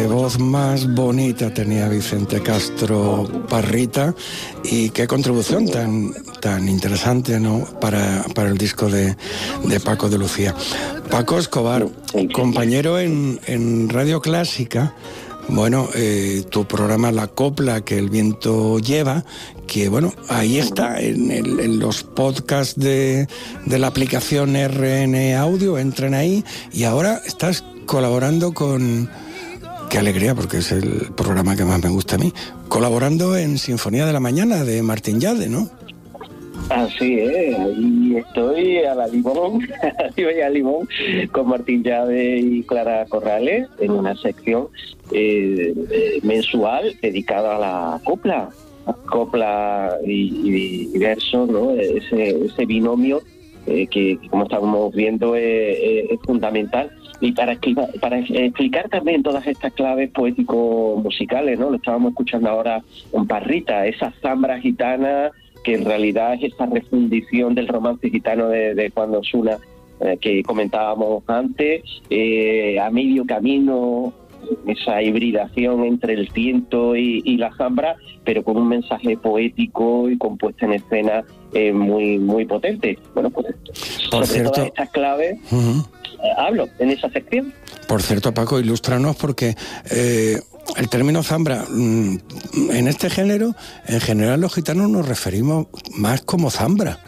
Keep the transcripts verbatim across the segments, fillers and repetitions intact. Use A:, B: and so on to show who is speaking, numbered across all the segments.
A: voz más bonita tenía Vicente Castro Parrita, y qué contribución tan, tan interesante, ¿no?, para, para el disco de, de Paco de Lucía. Paco Escobar, compañero en, en Radio Clásica. Bueno, eh, tu programa La Copla que el viento lleva, que bueno, ahí está, en, el, en los podcasts de, de la aplicación R N Audio, entren ahí, y ahora estás colaborando con... Qué alegría, porque es el programa que más me gusta a mí, colaborando en Sinfonía de la Mañana de Martín Yade, ¿no?
B: Así es, ahí estoy a la limón, voy a limón con Martín Yade y Clara Corrales en una sección eh, mensual dedicada a la copla, copla y, y verso, ¿no? Ese, ese binomio eh, que, como estamos viendo, es, es fundamental. Y para explicar, para explicar también todas estas claves poético-musicales, ¿no? Lo estábamos escuchando ahora con Parrita, esa zambra gitana que en realidad es esa refundición del romance gitano de, de Juan de Osuna eh, que comentábamos antes, eh, a medio camino, esa hibridación entre el tiento y, y la zambra, pero con un mensaje poético y con puesta en escena eh, muy muy potente. Bueno, pues
A: por
B: sobre
A: cierto,
B: todas estas claves uh-huh. eh, hablo en esa sección.
A: Por cierto, Paco, ilústranos, porque eh, el término zambra, en este género, en general los gitanos nos referimos más como zambra.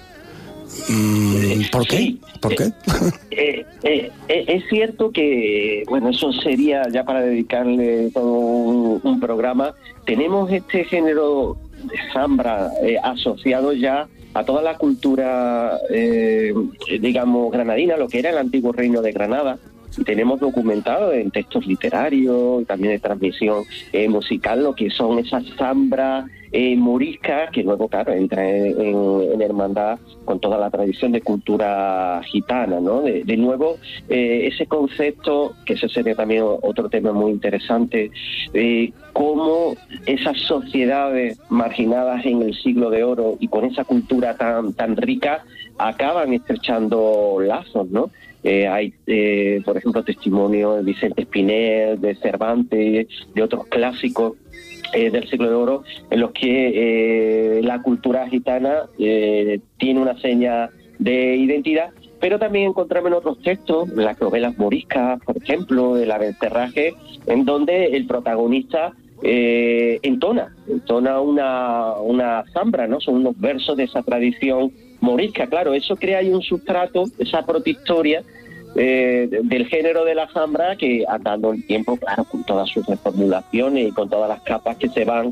A: ¿Por qué?
B: Sí,
A: ¿Por qué?
B: Eh, eh, eh, es cierto que, bueno, eso sería ya para dedicarle todo un, un programa. Tenemos este género de zambra eh, asociado ya a toda la cultura, eh, digamos, granadina, lo que era el antiguo reino de Granada. Y tenemos documentado en textos literarios y también de transmisión eh, musical lo que son esas zambras eh, moriscas, que luego, claro, entran en, en, en hermandad con toda la tradición de cultura gitana, ¿no? De, de nuevo, eh, ese concepto, que ese sería también otro tema muy interesante, eh, cómo esas sociedades marginadas en el siglo de oro y con esa cultura tan, tan rica acaban estrechando lazos, ¿no? Eh, hay, eh, por ejemplo, testimonios de Vicente Espinel, de Cervantes, de otros clásicos eh, del siglo de oro, en los que eh, la cultura gitana eh, tiene una seña de identidad, pero también encontramos en otros textos, las novelas moriscas, por ejemplo, el Abencerraje, en donde el protagonista eh, entona, entona una, una zambra, ¿no? Son unos versos de esa tradición morisca. Claro, eso crea ahí un sustrato, esa protohistoria eh, del género de la zambra que, andando el tiempo, claro, con todas sus reformulaciones y con todas las capas que se van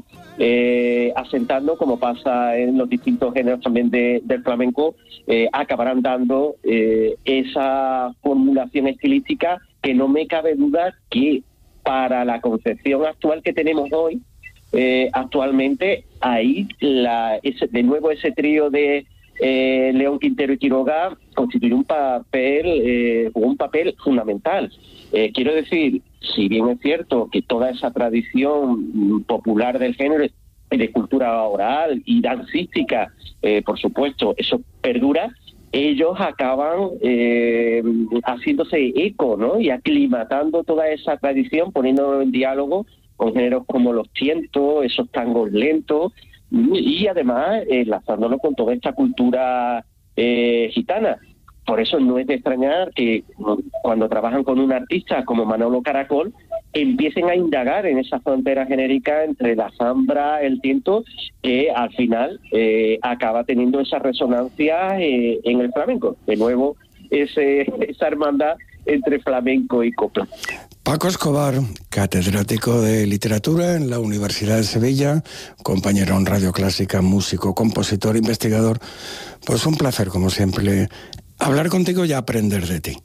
B: eh, asentando, como pasa en los distintos géneros también de, del flamenco, eh, acabarán dando eh, esa formulación estilística que no me cabe duda que para la concepción actual que tenemos hoy, eh, actualmente, ahí la, ese, de nuevo ese trío de Eh, León, Quintero y Quiroga constituye un papel eh, un papel fundamental. Eh, quiero decir, si bien es cierto que toda esa tradición popular del género de cultura oral y dancística, eh, por supuesto, eso perdura, ellos acaban eh, haciéndose eco, ¿no? Y aclimatando toda esa tradición, poniéndolo en diálogo con géneros como los tientos, esos tangos lentos, y además eh, enlazándolo con toda esta cultura eh, gitana. Por eso no es de extrañar que cuando trabajan con un artista como Manolo Caracol empiecen a indagar en esa frontera genérica entre la zambra, el tiento, que al final eh, acaba teniendo esa resonancia eh, en el flamenco. De nuevo, ese, esa hermandad entre flamenco y copla.
A: Paco Escobar, catedrático de literatura en la Universidad de Sevilla, compañero en Radio Clásica, músico, compositor, investigador. Pues un placer, como siempre, hablar contigo y aprender de ti.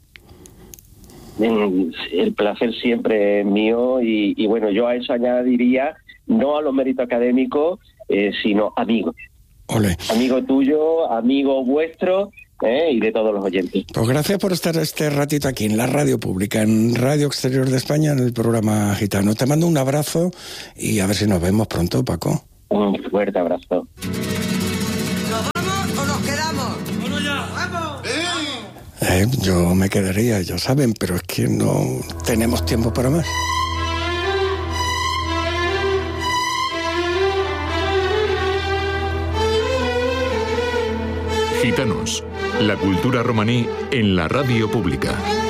B: El placer siempre es mío y, y bueno, yo a eso añadiría, no a los méritos académicos, eh, sino amigo.
A: Olé.
B: Amigo tuyo, amigo vuestro, ¿Eh? y de todos los oyentes.
A: Pues gracias por estar este ratito aquí en la radio pública, en Radio Exterior de España, en el programa Gitano. Te mando un abrazo y a ver si nos vemos pronto, Paco.
B: Un fuerte abrazo.
C: ¿Nos vamos o nos quedamos? ¡Vamos ya! ¡Vamos!
A: Eh, yo me quedaría, ya saben, pero es que no tenemos tiempo para más.
D: Gitanos, la cultura romaní en la radio pública.